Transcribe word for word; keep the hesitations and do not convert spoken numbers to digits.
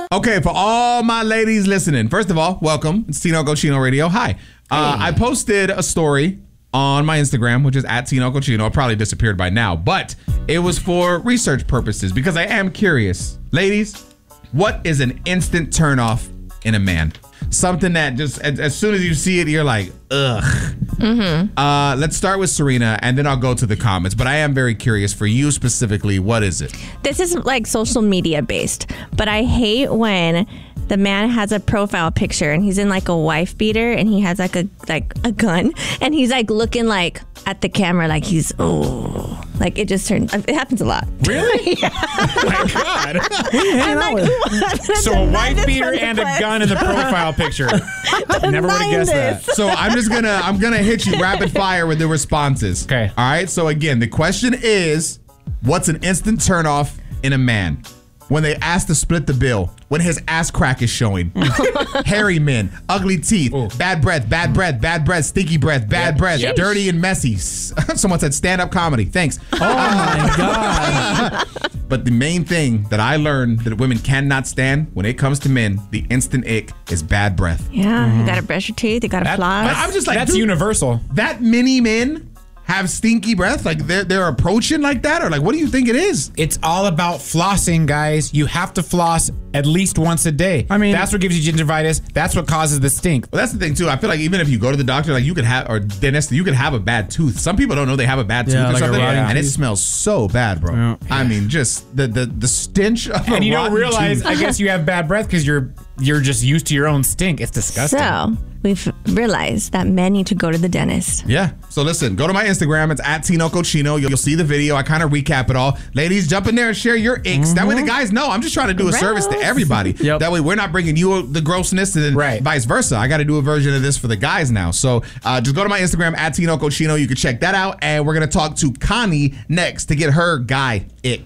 Okay, for all my ladies listening, first of all, welcome. It's Tino Cochino Radio. Hi. Uh, hey. I posted a story on my Instagram, which is at Tino Cochino. It probably disappeared by now, but it was for research purposes because I am curious. Ladies, what is an instant turnoff in a man? Something that just, as, as soon as you see it, you're like, ugh. Mm-hmm. Uh, let's start with Serena, and then I'll go to the comments. But I am very curious for you specifically. What is it? This is like social media based, but I hate when the man has a profile picture and he's in like a wife beater and he has like a like a gun and he's like looking like at the camera like he's oh like it just turns it happens a lot. Really? Yeah. Oh my God. I'm like, so a wife beater and a gun in the profile picture. Never would have guessed that. So I'm just gonna I'm gonna hit you rapid fire with the responses. Okay. All right. So again, the question is, what's an instant turnoff in a man? When they ask to split the bill, when his ass crack is showing, hairy men, ugly teeth, Ooh. bad breath, bad breath, bad breath, stinky breath, bad yep. breath, Sheesh. dirty and messy. Someone said stand-up comedy. Thanks. Oh my God. But the main thing that I learned that women cannot stand when it comes to men, the instant ick, is bad breath. Yeah, mm-hmm. You gotta brush your teeth, you gotta that, floss. I'm just like, that's dude, universal. That many men have stinky breath? Like they're, they're approaching like that? Or like, what do you think it is? It's all about flossing, guys. You have to floss at least once a day. I mean, that's what gives you gingivitis. That's what causes the stink. Well, that's the thing too. I feel like even if you go to the doctor, like you could have, or dentist, you could have a bad tooth. Some people don't know they have a bad tooth yeah, or like something. And tooth. It smells so bad, bro. Yeah. I mean, just the the, the stench of And a you don't realize, tooth. I guess you have bad breath because you're you're just used to your own stink. It's disgusting. So we've realized that men need to go to the dentist. Yeah. So listen, go to my Instagram. It's at Tino Cochino. You'll, you'll see the video. I kind of recap it all. Ladies, jump in there and share your icks. Mm-hmm. That way the guys know. I'm just trying to do a Gross. service to everybody. Yep. That way we're not bringing you the grossness and then right. vice versa. I got to do a version of this for the guys now. So uh, just go to my Instagram, at Tino Cochino. You can check that out. And we're going to talk to Connie next to get her guy ick.